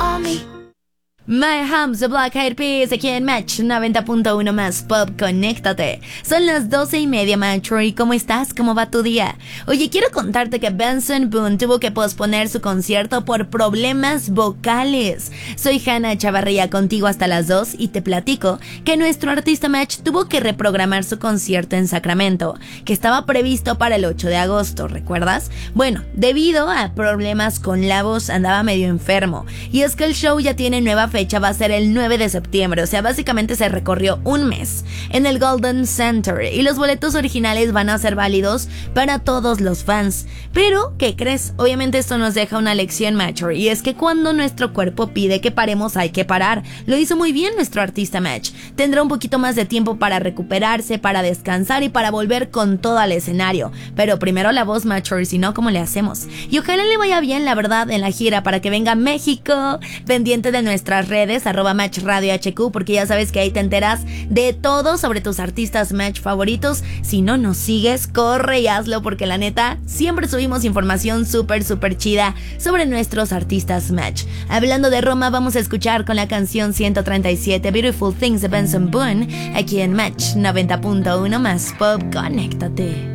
on me. My Hams de Black Eyed Peas aquí en Match 90.1 más Pop, conéctate. Son las 12:30, macho. ¿Y cómo estás? ¿Cómo va tu día? Oye, quiero contarte que Benson Boone tuvo que posponer su concierto por problemas vocales. Soy Hannah Chavarría, contigo hasta las 2 y te platico que nuestro artista Match tuvo que reprogramar su concierto en Sacramento, que estaba previsto para el 8 de agosto, ¿recuerdas? Bueno, debido a problemas con la voz andaba medio enfermo, y es que el show ya tiene nueva fecha, va a ser el 9 de septiembre, o sea, básicamente se recorrió un mes en el Golden Center y los boletos originales van a ser válidos para todos los fans. Pero, ¿qué crees? Obviamente esto nos deja una lección, macho, y es que cuando nuestro cuerpo pide que paremos, hay que parar. Lo hizo muy bien nuestro artista Match. Tendrá un poquito más de tiempo para recuperarse, para descansar y para volver con todo al escenario. Pero primero la voz, macho, y si no, ¿cómo le hacemos? Y ojalá le vaya bien, la verdad, en la gira para que venga a México. Pendiente de nuestras redes, @MatchRadioHQ, porque ya sabes que ahí te enteras de todo sobre tus artistas Match favoritos. Si no nos sigues, corre y hazlo, porque la neta, siempre subimos información súper chida sobre nuestros artistas Match. Hablando de Roma, vamos a escuchar con la canción 137 Beautiful Things de Benson Boone, aquí en Match 90.1 más Pop, conéctate.